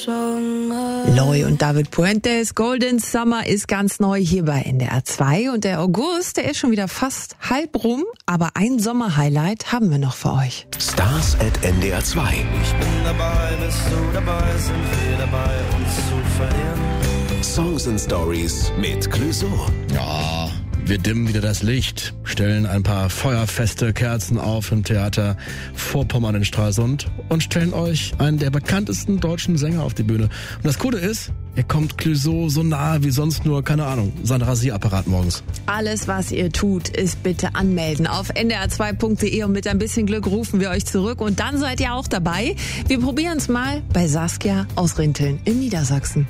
Loi und David Puentes, Golden Summer ist ganz neu hier bei NDR 2 und der August, der ist schon wieder fast halb rum, aber ein Sommerhighlight haben wir noch für euch. Stars at NDR 2. Ich bin dabei, bist du dabei, sind wir dabei, uns zu verlieren. Songs and Stories mit Clouseau. Ja, wir dimmen wieder das Licht, stellen ein paar feuerfeste Kerzen auf im Theater Vorpommern in Stralsund und stellen euch einen der bekanntesten deutschen Sänger auf die Bühne. Und das Coole ist, ihr kommt Clouseau so nahe wie sonst nur, keine Ahnung, sein Rasierapparat morgens. Alles, was ihr tut, ist bitte anmelden auf ndr2.de und mit ein bisschen Glück rufen wir euch zurück und dann seid ihr auch dabei. Wir probieren es mal bei Saskia aus Rinteln in Niedersachsen.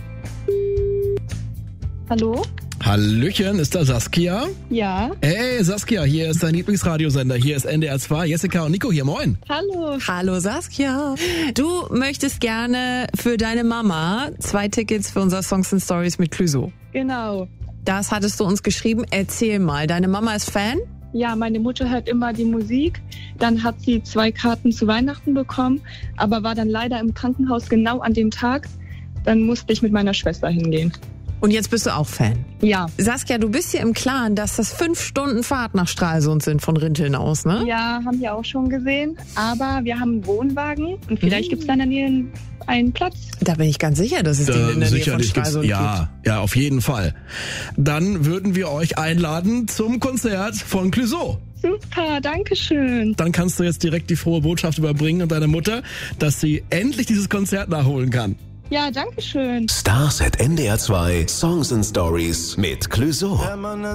Hallo? Hallöchen, ist da Saskia? Ja. Hey Saskia, hier ist dein Lieblingsradiosender, hier ist NDR 2, Jessica und Nico hier, moin. Hallo. Hallo Saskia. Du möchtest gerne für deine Mama 2 Tickets für unser Songs and Stories mit Clouseau. Genau. Das hattest du uns geschrieben. Erzähl mal, deine Mama ist Fan? Ja, meine Mutter hört immer die Musik. Dann hat sie 2 Karten zu Weihnachten bekommen, aber war dann leider im Krankenhaus genau an dem Tag. Dann musste ich mit meiner Schwester hingehen. Und jetzt bist du auch Fan? Ja. Saskia, du bist ja im Klaren, dass das 5 Stunden Fahrt nach Stralsund sind von Rinteln aus, ne? Ja, haben wir auch schon gesehen. Aber wir haben einen Wohnwagen und vielleicht gibt's da in der Nähe einen Platz. Da bin ich ganz sicher, dass es den in der Nähe von Stralsund gibt. Ja, auf jeden Fall. Dann würden wir euch einladen zum Konzert von Clouseau. Super, danke schön. Dann kannst du jetzt direkt die frohe Botschaft überbringen an deine Mutter, dass sie endlich dieses Konzert nachholen kann. Ja, danke schön. Stars at NDR 2. Songs and Stories mit Clouseau.